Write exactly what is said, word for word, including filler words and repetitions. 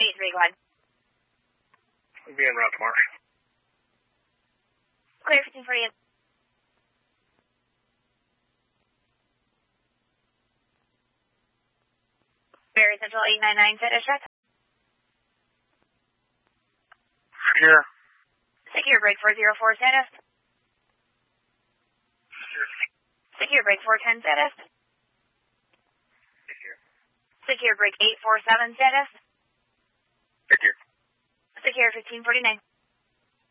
eight three, go ahead. We'll be en route to Marsh. Clear, fifteen forty-eight. Barry Central eight nine nine, status check. Secure. Secure break four zero four, status. Secure. Secure break four ten, status. Secure. Secure break eight four seven, status. Secure. Secure fifteen forty-nine.